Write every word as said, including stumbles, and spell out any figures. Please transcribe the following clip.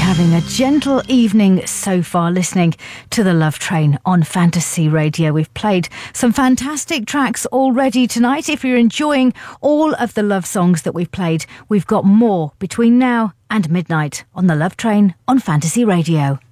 having a gentle evening so far listening to the Love Train on Fantasy Radio. We've played some fantastic tracks already tonight. If you're enjoying all of the love songs that we've played, we've got more between now and midnight on the Love Train on Fantasy Radio.